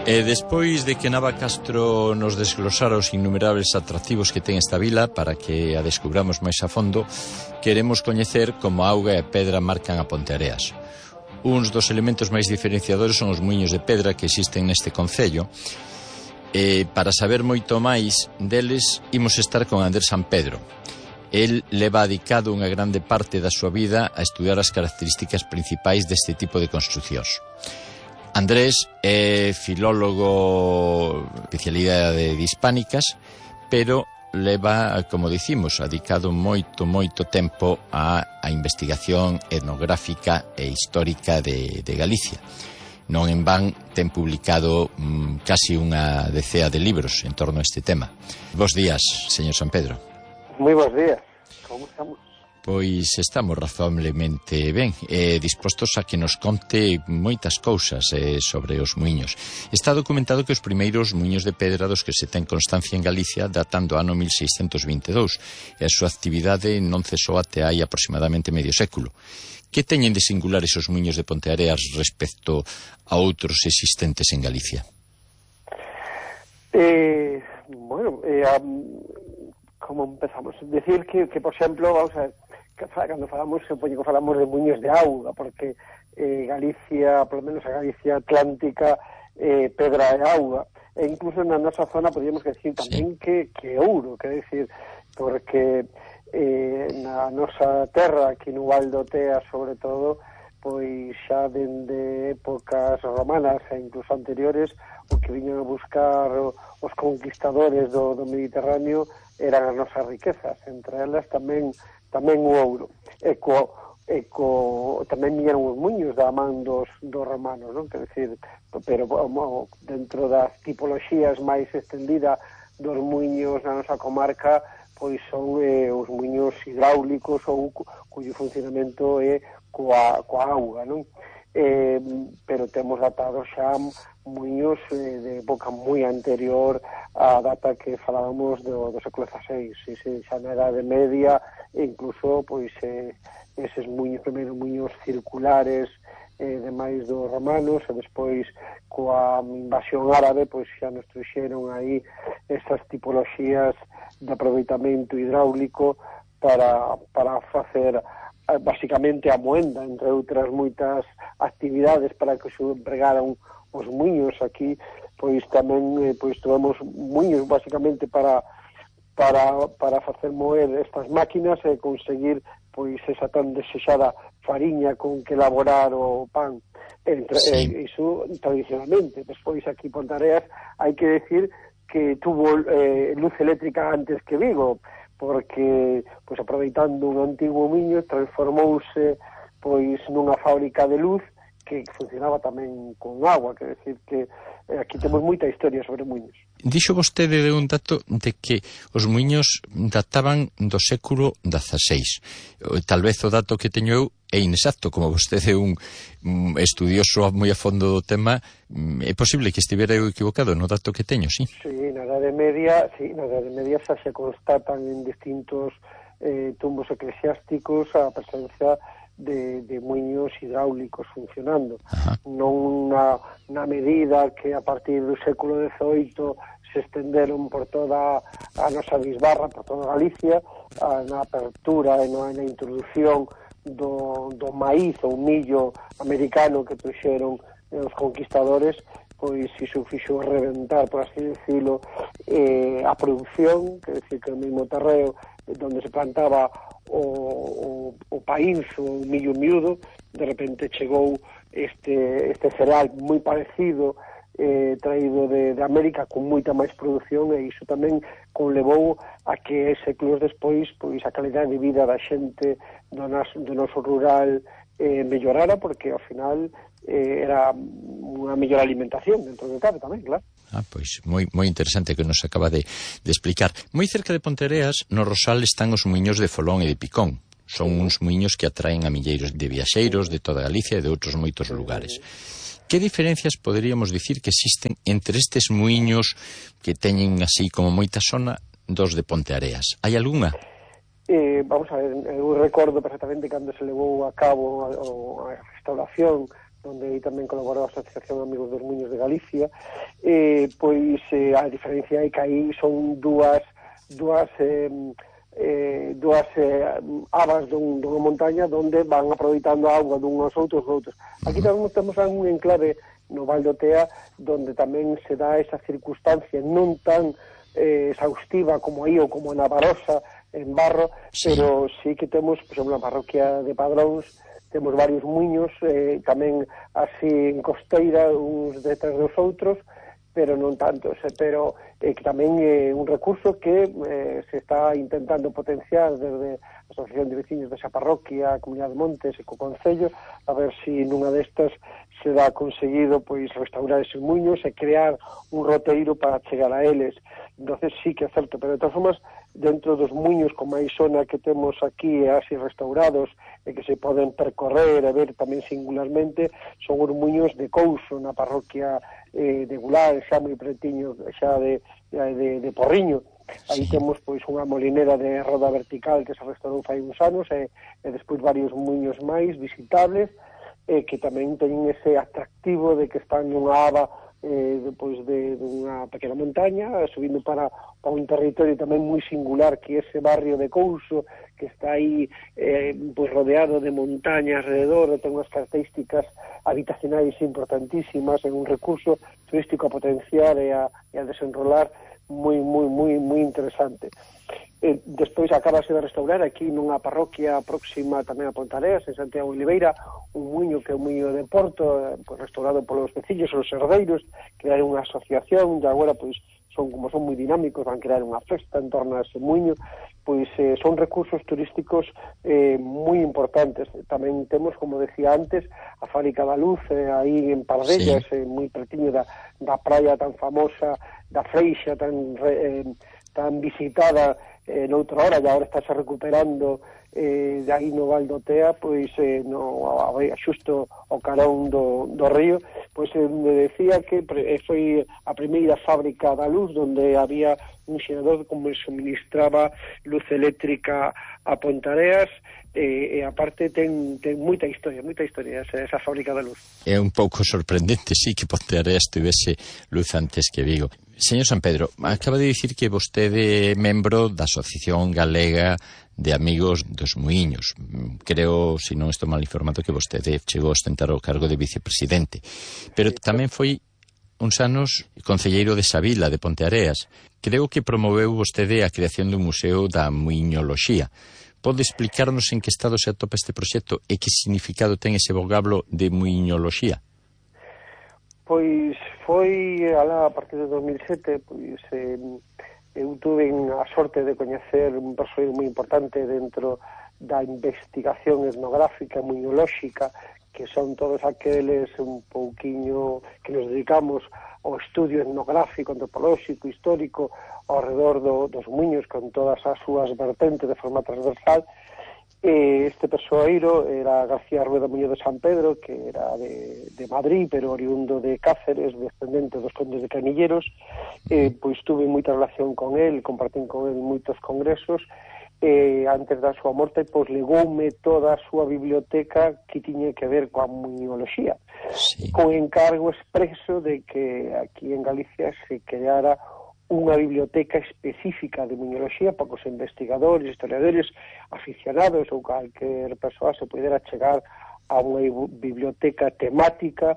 E despois de que Nava Castro nos desglosara os innumerables atractivos que ten esta vila para que a descubramos máis a fondo, queremos coñecer como a auga e a pedra marcan a Ponteareas. Uns dos elementos máis diferenciadores son os muiños de pedra que existen neste concello. E para saber moito máis deles, imos estar con Andrés Sampedro. El leva dedicado unha grande parte da súa vida a estudiar as características principais deste tipo de construcións. Andrés é filólogo, especialidade de hispánicas, pero leva, como dicimos, dedicado moito tempo á investigación etnográfica e histórica de Galicia. Non en van ten publicado casi unha decea de libros en torno a este tema. Bos días, señor Sampedro. Moi bons días, como estamos? Pois estamos razonablemente ben, dispostos a que nos conte moitas cousas sobre os muiños. Está documentado que os primeiros muiños de pedra dos que se ten constancia en Galicia datan do ano 1622 e a súa actividade non cesou até hai aproximadamente medio século. Que teñen de singular esos muiños de Ponteareas respecto a outros existentes en Galicia? Como empezamos? Decir que por exemplo, vamos a ver, cando falamos, supoño que falamos de muiños de auga, porque Galicia, polo menos a Galicia Atlántica, pedra e auga, e incluso na nosa zona podríamos decir tamén que ouro, quer decir, porque na nosa terra, aquí no Val do Tea, sobre todo, pois xa dende épocas romanas e incluso anteriores, o que viñan a buscar os conquistadores do Mediterráneo eran as nosas riquezas, entre elas tamén o ouro. Tamén viñeron os muiños da man dos romanos, non? Quer decir, pero dentro das tipoloxías máis extendida dos muiños na nosa comarca, pois son os muiños hidráulicos ou cuyo funcionamento é coa auga, non? Pero temos datados xa muiños de época moi anterior á data que falábamos do século XVI, xa na Edade Media, e incluso pois eses muiños, primeiros muiños circulares demais dos romanos, e despois coa invasión árabe pois xa nos trouxeron aí estas tipoloxías de aproveitamento hidráulico para facer basicamente a moenda, entre outras moitas actividades para que se empregaran os muiños. Aquí pois tamén tuvemos muiños basicamente para facer moer estas máquinas e conseguir pois esa tan desexada fariña con que elaborar o pan. Iso tradicionalmente. Despois aquí Ponteareas hai que decir que tuvo luz eléctrica antes que Vigo, porque pois aproveitando un antigo muiño transformouse pois nunha fábrica de luz que funcionaba tamén con agua, quer decir que aquí temos moita historia sobre muiños. Dixo vostede de un dato de que os muiños databan do século XVI. Tal vez o dato que teño eu é inexacto, como vostede é un estudioso moi a fondo do tema, é posible que estivera eu equivocado no dato que teño, sí? Sí, na Edade Media xa se constatan en distintos tumbos eclesiásticos a presencia de muiños hidráulicos funcionando. Non na medida que a partir do século XVIII se estenderon por toda a nosa bisbarra, por toda Galicia, na apertura e na introducción do maíz ou millo americano que trouxeron os conquistadores, pois iso fixo reventar, por así decirlo, a produción, quer decir que o mesmo terreo donde se plantaba o país, o millo miúdo, de repente chegou este cereal moi parecido, traído de América con moita máis produción, e iso tamén conlevou a que séculos despois pois a calidade de vida da xente do noso rural mellorara, porque ao final era unha mellor alimentación dentro do cabe tamén, claro. Pois moi interesante que nos acaba de explicar. Moi cerca de Ponteareas, no Rosal, están os muiños de Folón e de Picón. Son uns muiños que atraen a milleiros de viaxeiros de toda Galicia e de outros moitos lugares. Que diferencias poderíamos dicir que existen entre estes muiños que teñen así como moita sona dos de Ponteareas? Hai algunha? Vamos a ver, eu recordo perfectamente cando se levou a cabo a restauración donde aí tamén colaborou a Asociación Amigos dos Muiños de Galicia, pois a diferencia é que aí son dúas abas dunha montaña donde van aproveitando a auga dunhos outros. Aquí tamén temos un enclave no Val do Tea donde tamén se dá esa circunstancia non tan exhaustiva como aí ou como na Barosa en Barro, pero sí que temos, por exemplo, na parroquia de Padróns temos varios muiños, tamén así en costeira, uns detrás dos outros, pero non tantos, pero que tamén é un recurso que se está intentando potenciar desde a Asociación de Veciños desa parroquia, a Comunidade de Montes e co Concello, a ver se nunha destas se dá conseguido pois restaurar eses muiños e crear un roteiro para chegar a eles. Entonces sí que é certo, pero de todas formas, dentro dos muiños con máis zona que temos aquí así restaurados e que se poden percorrer e ver tamén singularmente, son os muiños de Couso, na parroquia de Gular, xa moi pretiño xa de Porriño. Aí temos pois unha molinera de roda vertical que se restaurou fai uns anos e despois varios muiños máis visitables que tamén teñen ese atractivo de que están nunha aba depois de unha pequena montaña, subindo para un territorio tamén moi singular que ese barrio de Couso, que está aí pois rodeado de montaña alrededor, ten unhas características habitacionais importantísimas, é un recurso turístico a potenciar e a desenrolar moi interesante. Despois acabase de restaurar aquí nunha parroquia próxima tamén a Pontareas, en Santiago de Oliveira, un muiño que é un muiño de Porto, restaurado polos veciños, os herdeiros, crearon unha asociación, e agora pois son moi dinámicos, van crear unha festa en torno a ese muiño, pois son recursos turísticos moi importantes. Tamén temos, como decía antes, a Fábrica da Luz, aí en Pardellas, moi pertiño da praia tan famosa, da Freixa, tan visitada noutra hora, e agora está se recuperando de aí no Val do Tea, pois xusto ao carón do río, pois me decía que foi a primeira fábrica da luz donde había un xerador como suministraba luz eléctrica a Pontareas, e aparte ten moita historia esa fábrica da luz. É un pouco sorprendente, sí, que Ponteareas tivese luz antes que Vigo. Señor San Pedro, acaba de dicir que vostede é membro da Asociación Galega de Amigos dos Muiños. Creo, se non estou mal informado, que vostede chegou a ostentar o cargo de vicepresidente. Pero tamén foi uns anos concelleiro de Savila, de Ponteareas. Creo que promoveu vostede a creación dun museo da muiñoloxía. Pode explicarnos en que estado se atopa este proxecto e que significado ten ese vocablo de muiñoloxía? Pois foi alá a partir de 2007, pois eu tuve a sorte de coñecer un persoeiro moi importante dentro da investigación etnográfica muiñolóxica, que son todos aqueles un pouquiño que nos dedicamos ao estudio etnográfico, antropolóxico, histórico ao redor dos muiños, con todas as súas vertentes de forma transversal. Este persoeiro era García Rueda Muñoz de San Pedro, que era de Madrid, pero oriundo de Cáceres, descendente dos condes de Canilleros. Pois tuve moita relación con el, compartín con el moitos congresos. Antes da súa morte, pois legoume toda a súa biblioteca que tiña que ver coa muiñoloxía, con encargo expreso de que aquí en Galicia se creara unha biblioteca específica de muiñoloxía para que os investigadores, historiadores, aficionados ou calquer persoa se pudera chegar a unha biblioteca temática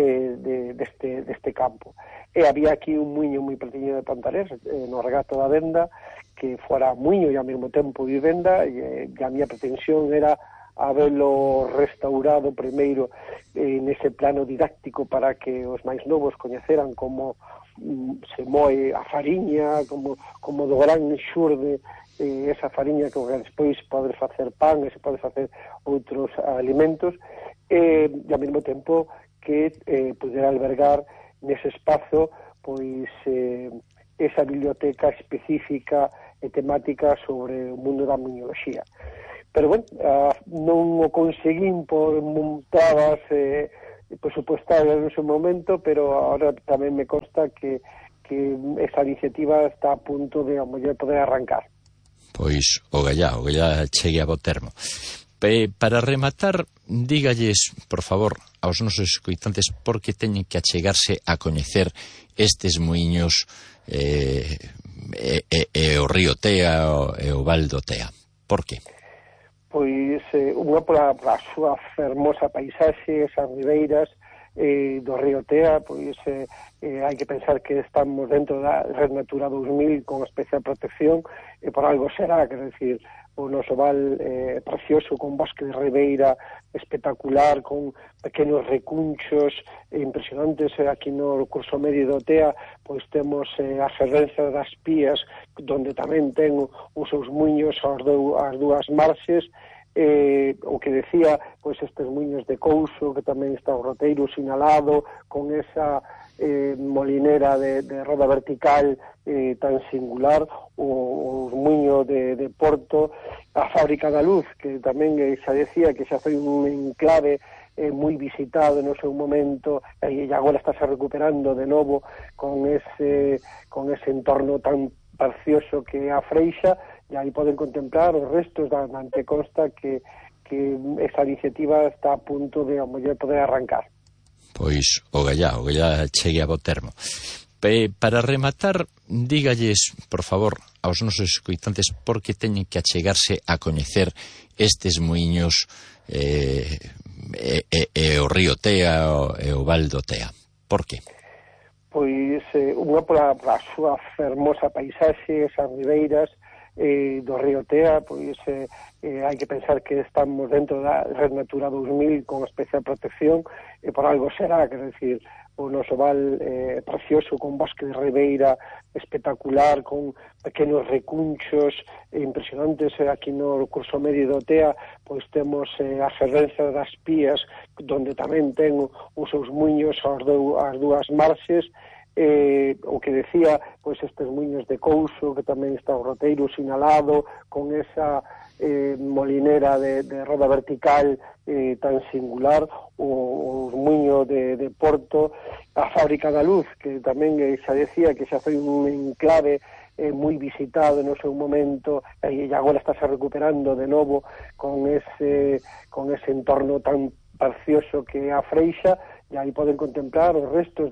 deste campo. E había aquí un muiño moi pertiño de Pontareas, no regato da Venda, que fora muiño e ao mesmo tempo vivenda, e a miña pretensión era habelo restaurado primeiro nese plano didáctico para que os máis novos coñeceran como se moe a fariña, como do gran xurde esa fariña que despois pode facer pan e se pode facer outros alimentos, e ao mesmo tempo que pudera albergar nese espazo pois esa biblioteca específica e temática sobre o mundo da muiñoloxía. Pero, bueno, non o conseguín por trabas presupuestarias no seu momento, pero ahora tamén me consta que esa iniciativa está a punto de poder arrancar. Pois o gallá chegue a bo termo. Para rematar, dígalles, por favor, aos nosos escoitantes por que teñen que achegarse a coñecer estes muiños e o río Tea e o Val do Tea. Por que? Pois unha pola súa fermosa paisaxe, esas ribeiras do río Tea, pois hai que pensar que estamos dentro da Red Natura 2000 con especial protección e por algo será, quer decir, o noso val precioso, con bosque de ribeira espectacular, con pequenos recunchos impresionantes. Aquí no curso medio do Tea pois temos as fervenzas das Pías, donde tamén ten os seus muiños as dúas marxes. O que decía, pois estes muiños de Couso, que tamén está o roteiro sinalado, con esa molinera de roda vertical tan singular, o muiño de Porto, a Fábrica da Luz, que tamén xa decía que xa foi un enclave moi visitado no seu momento, e agora estáse recuperando de novo con ese entorno tan precioso que é a Freixa, e aí poden contemplar os restos da antecosta que esa iniciativa está a punto de poder arrancar. Pois o gallá chegue a bo termo. Para rematar, dígalles, por favor, aos nosos escoitantes por que teñen que achegarse a coñecer estes muiños e o río Tea e o Val do Tea. Por que? Pois unha pola súa fermosa paisaxe, esas ribeiras do río Tea, pois hai que pensar que estamos dentro da Red Natura 2000 con especial protección e por algo será, quer decir, o noso val precioso, con bosque de ribeira espectacular, con pequenos recunchos impresionantes. Aquí no curso medio do Tea pois temos as fervenzas das Pías, donde tamén ten os seus muiños as dúas marxes. O que decía, pois estes muiños de Couso, que tamén está o roteiro sinalado, con esa molinera de roda vertical tan singular, o muiño de Porto, a Fábrica da Luz, que tamén xa decía que xa foi un enclave moi visitado no seu momento, e agora estáse recuperando de novo con ese entorno tan precioso que é a Freixa, e aí poden contemplar os restos